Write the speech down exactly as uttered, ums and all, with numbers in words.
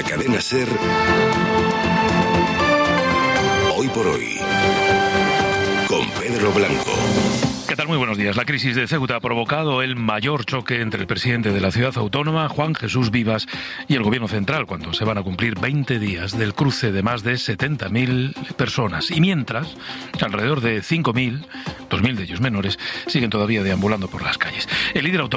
la cadena SER. Hoy por hoy, con Pedro Blanco. ¿Qué tal? Muy buenos días. La crisis de Ceuta ha provocado el mayor choque entre el presidente de la ciudad autónoma, Juan Jesús Vivas, y el gobierno central, cuando se van a cumplir veinte días del cruce de más de setenta mil personas. Y mientras, alrededor de cinco mil, dos mil de ellos menores, siguen todavía deambulando por las calles. El líder autonómico